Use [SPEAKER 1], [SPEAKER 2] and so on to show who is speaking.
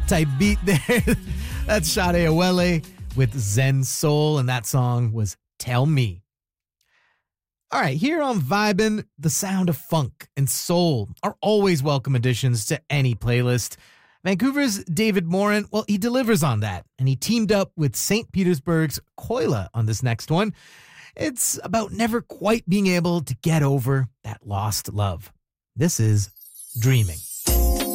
[SPEAKER 1] type beat there. That's Sade Awele with Zen Soul, and that song was Tell Me. All right, here on Vibin', the sound of funk and soul are always welcome additions to any playlist. Vancouver's David Morin, well, he delivers on that, and he teamed up with St. Petersburg's Koila on this next one. It's about never quite being able to get over that lost love. This is Dreaming.